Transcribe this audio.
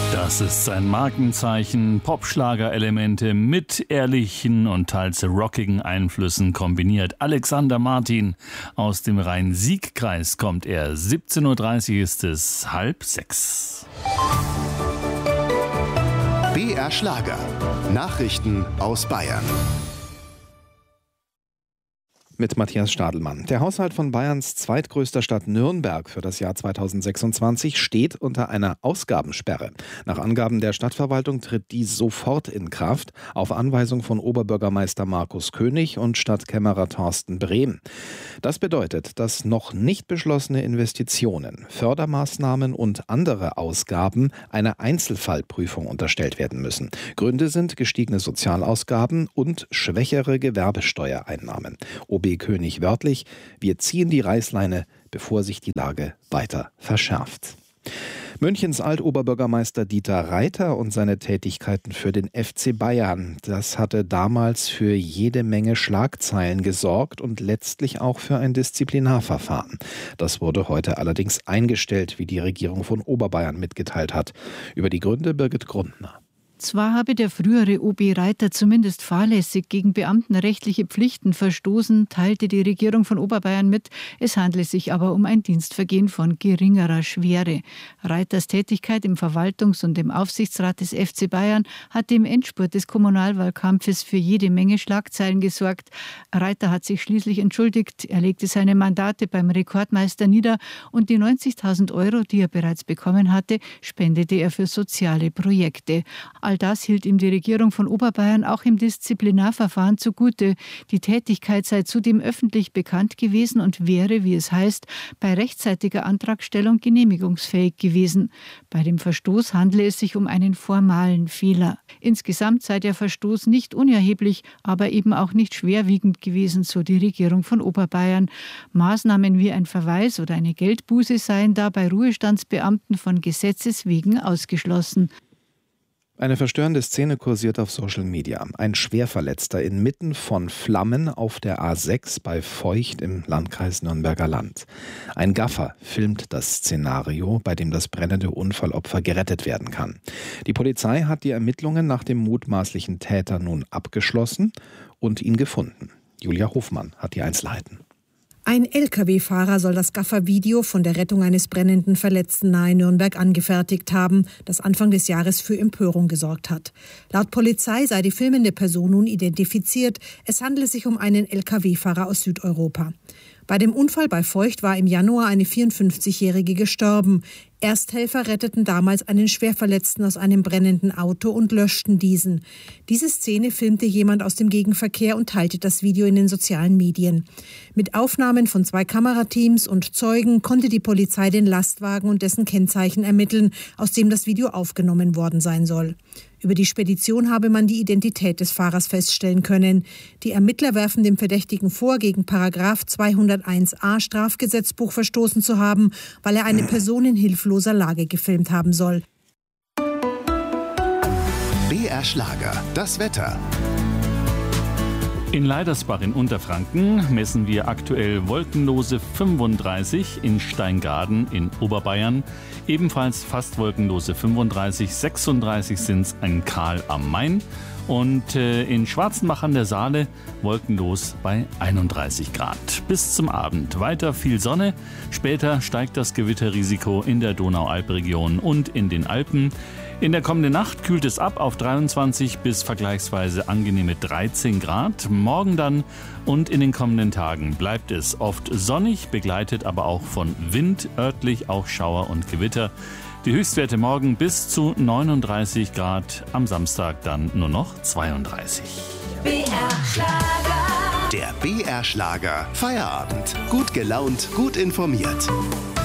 Das ist sein Markenzeichen. Popschlager-Elemente mit ehrlichen und teils rockigen Einflüssen kombiniert. Alexander Martin aus dem Rhein-Sieg-Kreis kommt er. 17.30 Uhr ist es, 5:30. BR Schlager. Nachrichten aus Bayern. Mit Matthias Stadelmann. Der Haushalt von Bayerns zweitgrößter Stadt Nürnberg für das Jahr 2026 steht unter einer Ausgabensperre. Nach Angaben der Stadtverwaltung tritt dies sofort in Kraft, auf Anweisung von Oberbürgermeister Markus König und Stadtkämmerer Thorsten Brehm. Das bedeutet, dass noch nicht beschlossene Investitionen, Fördermaßnahmen und andere Ausgaben einer Einzelfallprüfung unterstellt werden müssen. Gründe sind gestiegene Sozialausgaben und schwächere Gewerbesteuereinnahmen. OB König wörtlich: Wir ziehen die Reißleine, bevor sich die Lage weiter verschärft. Münchens Altoberbürgermeister Dieter Reiter und seine Tätigkeiten für den FC Bayern, das hatte damals für jede Menge Schlagzeilen gesorgt und letztlich auch für ein Disziplinarverfahren. Das wurde heute allerdings eingestellt, wie die Regierung von Oberbayern mitgeteilt hat. Über die Gründe Birgit Grundner. Zwar habe der frühere OB Reiter zumindest fahrlässig gegen beamtenrechtliche Pflichten verstoßen, teilte die Regierung von Oberbayern mit. Es handle sich aber um ein Dienstvergehen von geringerer Schwere. Reiters Tätigkeit im Verwaltungs- und im Aufsichtsrat des FC Bayern hatte im Endspurt des Kommunalwahlkampfes für jede Menge Schlagzeilen gesorgt. Reiter hat sich schließlich entschuldigt. Er legte seine Mandate beim Rekordmeister nieder und die 90.000 €, die er bereits bekommen hatte, spendete er für soziale Projekte. All das hielt ihm die Regierung von Oberbayern auch im Disziplinarverfahren zugute. Die Tätigkeit sei zudem öffentlich bekannt gewesen und wäre, wie es heißt, bei rechtzeitiger Antragstellung genehmigungsfähig gewesen. Bei dem Verstoß handle es sich um einen formalen Fehler. Insgesamt sei der Verstoß nicht unerheblich, aber eben auch nicht schwerwiegend gewesen, so die Regierung von Oberbayern. Maßnahmen wie ein Verweis oder eine Geldbuße seien da bei Ruhestandsbeamten von Gesetzes wegen ausgeschlossen. Eine verstörende Szene kursiert auf Social Media. Ein Schwerverletzter inmitten von Flammen auf der A6 bei Feucht im Landkreis Nürnberger Land. Ein Gaffer filmt das Szenario, bei dem das brennende Unfallopfer gerettet werden kann. Die Polizei hat die Ermittlungen nach dem mutmaßlichen Täter nun abgeschlossen und ihn gefunden. Julia Hofmann hat die Einzelheiten. Ein Lkw-Fahrer soll das Gaffer-Video von der Rettung eines brennenden Verletzten nahe Nürnberg angefertigt haben, das Anfang des Jahres für Empörung gesorgt hat. Laut Polizei sei die filmende Person nun identifiziert. Es handele sich um einen Lkw-Fahrer aus Südeuropa. Bei dem Unfall bei Feucht war im Januar eine 54-Jährige gestorben. Ersthelfer retteten damals einen Schwerverletzten aus einem brennenden Auto und löschten diesen. Diese Szene filmte jemand aus dem Gegenverkehr und teilte das Video in den sozialen Medien. Mit Aufnahmen von 2 Kamerateams und Zeugen konnte die Polizei den Lastwagen und dessen Kennzeichen ermitteln, aus dem das Video aufgenommen worden sein soll. Über die Spedition habe man die Identität des Fahrers feststellen können. Die Ermittler werfen dem Verdächtigen vor, gegen § 201a Strafgesetzbuch verstoßen zu haben, weil er eine Person in hilfloser Lage gefilmt haben soll. BR Schlager, das Wetter. In Leidersbach in Unterfranken messen wir aktuell wolkenlose 35, in Steingaden in Oberbayern ebenfalls fast wolkenlose 35, 36 sind es in Kahl am Main und in Schwarzenbach an der Saale wolkenlos bei 31 Grad. Bis zum Abend weiter viel Sonne, später steigt das Gewitterrisiko in der Donaualp-Region und in den Alpen. In der kommenden Nacht kühlt es ab auf 23 bis vergleichsweise angenehme 13 Grad. Morgen dann und in den kommenden Tagen bleibt es oft sonnig, begleitet aber auch von Wind, örtlich auch Schauer und Gewitter. Die Höchstwerte morgen bis zu 39 Grad, am Samstag dann nur noch 32. BR Schlager. Der BR Schlager Feierabend. Gut gelaunt, gut informiert.